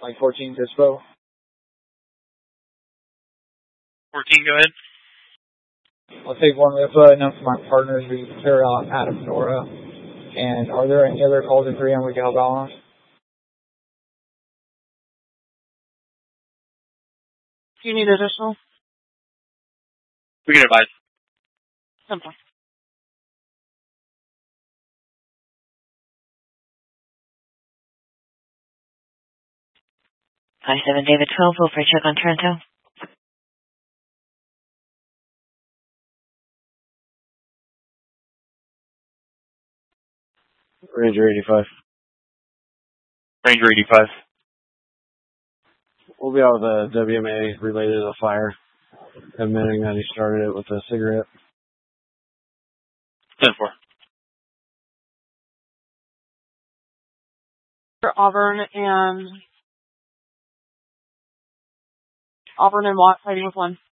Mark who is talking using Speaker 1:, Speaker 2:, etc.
Speaker 1: like 14 Dispo.
Speaker 2: 14, go ahead.
Speaker 1: I'll take one with enough for my partners to clear out Adam Nora. And are there any other calls in 3 on we can help out on?
Speaker 3: Do you need additional?
Speaker 2: We can advise.
Speaker 3: Simple.
Speaker 4: 57 David 12, go for a check on Toronto.
Speaker 5: Ranger 85.
Speaker 2: Ranger 85.
Speaker 5: We'll be out with a WMA related to the fire, admitting that he started it with a cigarette.
Speaker 2: 10-4.
Speaker 3: For Auburn and Watt fighting with 1.